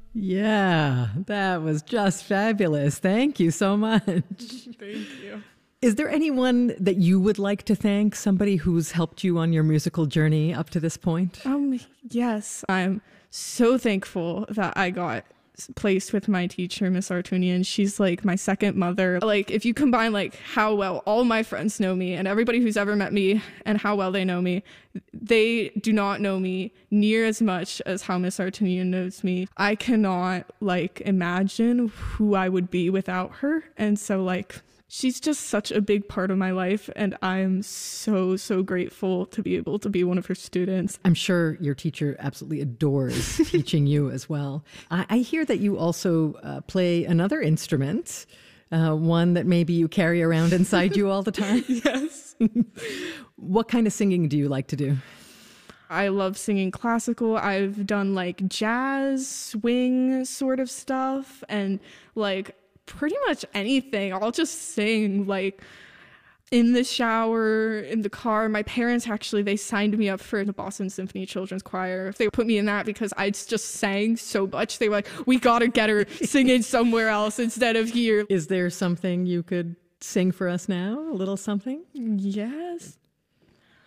Yeah, that was just fabulous. Thank you so much. Thank you. Is there anyone that you would like to thank, somebody who's helped you on your musical journey up to this point? Yes, I'm so thankful that I got placed with my teacher, Miss Artunian. She's like my second mother. Like, if you combine like how well all my friends know me and everybody who's ever met me and how well they know me, they do not know me near as much as how Miss Artunian knows me. I cannot like imagine who I would be without her. And so like, she's just such a big part of my life, and I'm so, so grateful to be able to be one of her students. I'm sure your teacher absolutely adores teaching you as well. I hear that you also play another instrument, one that maybe you carry around inside you all the time. Yes. What kind of singing do you like to do? I love singing classical. I've done like jazz, swing sort of stuff, and like pretty much anything. I'll just sing like in the shower, in the car. My parents actually, they signed me up for the Boston Symphony Children's Choir. They put me in that because I just sang so much. They were like, we gotta get her singing somewhere else instead of here. Is there something you could sing for us now? A little something? Yes.